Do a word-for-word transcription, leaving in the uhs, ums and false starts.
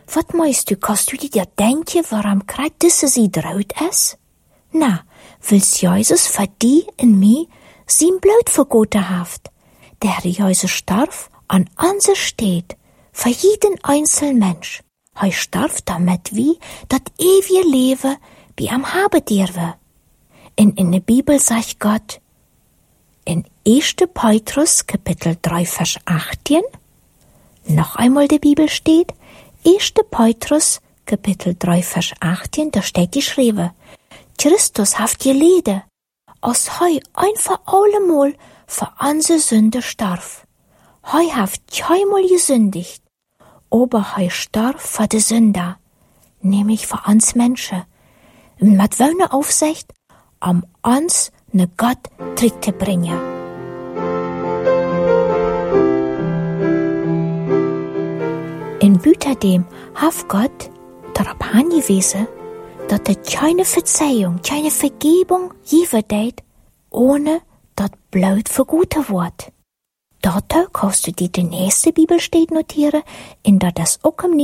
Wat meinst du, kannst du dir denken, warum gerade diese Seite rot ist? Na, weil's Jesus für die und mich sein Blut vergoten hat. Der Herr Jesus starb an unser steht, für jeden einzelnen Mensch. Er starb, damit wir das ewige Leben bei ihm haben dürfen. Und in der Bibel sagt Gott, in erster Petrus, Kapitel drei, Vers achtzehn, noch einmal die Bibel steht, erster Petrus, Kapitel drei, Vers achtzehn, da steht geschrieben, Christus hat geleden, als er ein für allemal für unsere Sünde starb. Er hat keinmal gesündigt, aber er starb für die Sünder, nämlich für uns Menschen. Und mit welcher Aufsicht, um uns ne Gott zurück zu bringen. In Büterdem hat Gott darauf hingewiesen, dass er keine Verzeihung, keine Vergebung geben wird, ohne das Blut vergoten wird. Dazu kannst du dir die nächste Bibelstelle notieren, in der das auch im